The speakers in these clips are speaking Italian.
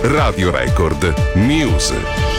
Radio Record News.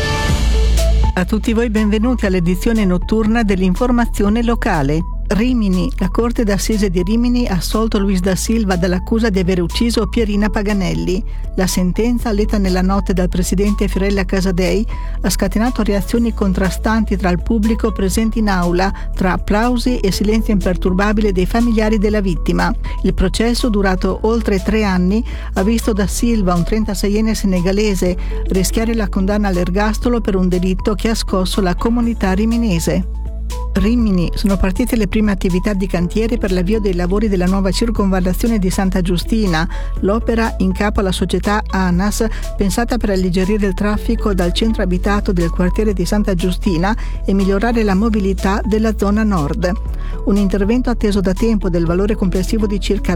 A tutti voi benvenuti all'edizione notturna dell'informazione locale. Rimini. La Corte d'Assise di Rimini ha assolto Luis da Silva dall'accusa di aver ucciso Pierina Paganelli. La sentenza, letta nella notte dal presidente Fiorella Casadei, ha scatenato reazioni contrastanti tra il pubblico presente in aula, tra applausi e silenzio imperturbabile dei familiari della vittima. Il processo, durato oltre 3 anni, ha visto da Silva, un 36enne senegalese, rischiare la condanna all'ergastolo per un delitto che ha scosso la comunità riminese. Rimini. Sono partite le prime attività di cantiere per l'avvio dei lavori della nuova circonvallazione di Santa Giustina. L'opera, in capo alla società ANAS, pensata per alleggerire il traffico dal centro abitato del quartiere di Santa Giustina e migliorare la mobilità della zona nord. Un intervento atteso da tempo del valore complessivo di circa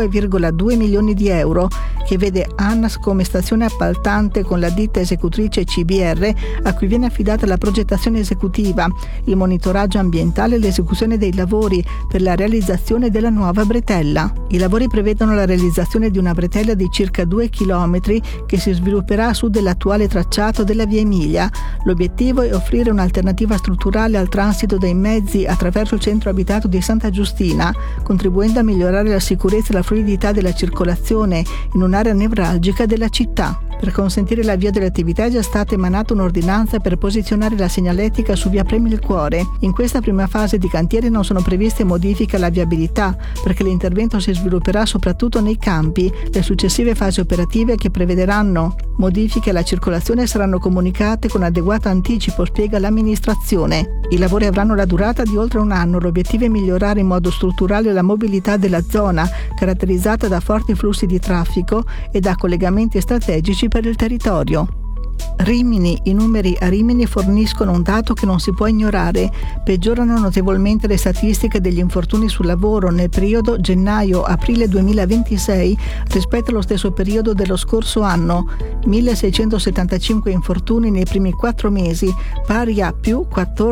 22,2 milioni di euro, che vede ANAS come stazione appaltante con la ditta esecutrice CBR, a cui viene affidata la progettazione esecutiva, il monitoraggio ambientale e l'esecuzione dei lavori per la realizzazione della nuova bretella. I lavori prevedono la realizzazione di una bretella di circa 2 chilometri che si svilupperà a sud dell'attuale tracciato della Via Emilia. L'obiettivo è offrire un'alternativa strutturale al transito dei mezzi attraverso il centro abitato di Santa Giustina, contribuendo a migliorare la sicurezza e la fluidità della circolazione in un'area nevralgica della città. Per consentire l'avvio delle attività è già stata emanata un'ordinanza per posizionare la segnaletica su via Premi il Cuore. In questa prima fase di cantiere non sono previste modifiche alla viabilità, perché l'intervento si svilupperà soprattutto nei campi. Le successive fasi operative, che prevederanno modifiche alla circolazione, saranno comunicate con adeguato anticipo, spiega l'amministrazione. I lavori avranno la durata di oltre un anno. L'obiettivo è migliorare in modo strutturale la mobilità della zona, caratterizzata da forti flussi di traffico e da collegamenti strategici per il territorio. Rimini. I numeri a Rimini forniscono un dato che non si può ignorare. Peggiorano notevolmente le statistiche degli infortuni sul lavoro nel periodo gennaio-aprile 2026 rispetto allo stesso periodo dello scorso anno. 1675 infortuni nei primi 4 mesi, pari a più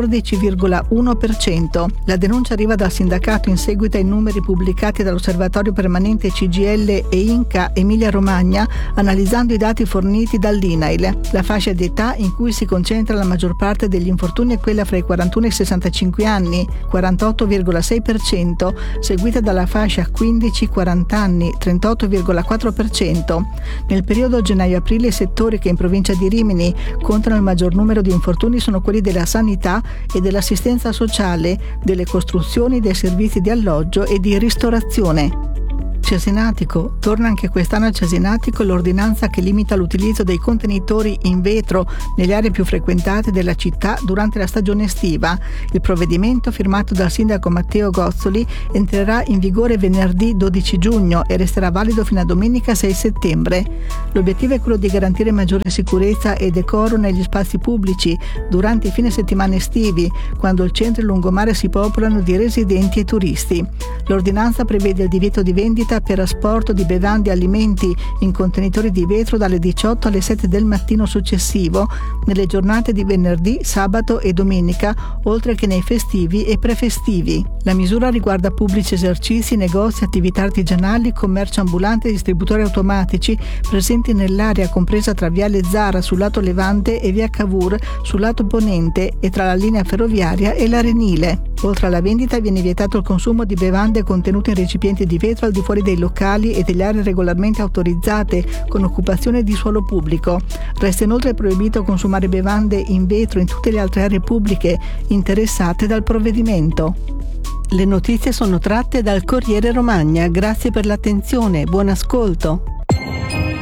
14,1%. La denuncia arriva dal sindacato in seguito ai numeri pubblicati dall'Osservatorio Permanente CGL e Inca Emilia Romagna, analizzando i dati forniti dall'INAIL. La fascia di età in cui si concentra la maggior parte degli infortuni è quella fra i 41 e i 65 anni, 48,6%, seguita dalla fascia 15-40 anni, 38,4%. Nel periodo gennaio-aprile i settori che in provincia di Rimini contano il maggior numero di infortuni sono quelli della sanità e dell'assistenza sociale, delle costruzioni, dei servizi di alloggio e di ristorazione. Cesenatico. Torna anche quest'anno a Cesenatico l'ordinanza che limita l'utilizzo dei contenitori in vetro nelle aree più frequentate della città durante la stagione estiva. Il provvedimento, firmato dal sindaco Matteo Gozzoli, entrerà in vigore venerdì 12 giugno e resterà valido fino a domenica 6 settembre. L'obiettivo è quello di garantire maggiore sicurezza e decoro negli spazi pubblici durante i fine settimana estivi, quando il centro e il lungomare si popolano di residenti e turisti. L'ordinanza prevede il divieto di vendita per asporto di bevande e alimenti in contenitori di vetro dalle 18 alle 7 del mattino successivo, nelle giornate di venerdì, sabato e domenica, oltre che nei festivi e prefestivi. La misura riguarda pubblici esercizi, negozi, attività artigianali, commercio ambulante e distributori automatici presenti nell'area compresa tra Viale Zara sul lato levante e via Cavour sul lato ponente e tra la linea ferroviaria e l'Arenile. Oltre alla vendita viene vietato il consumo di bevande contenute in recipienti di vetro al di fuori dei locali e delle aree regolarmente autorizzate con occupazione di suolo pubblico. Resta inoltre proibito consumare bevande in vetro in tutte le altre aree pubbliche interessate dal provvedimento. Le notizie sono tratte dal Corriere Romagna. Grazie per l'attenzione, buon ascolto.